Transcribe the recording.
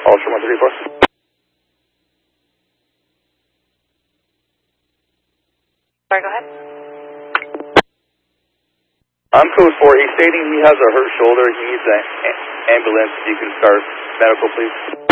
Ultra 134. Sorry, go ahead. I'm code 4. He's stating he has a hurt shoulder. He needs an ambulance. If you can start medical, please.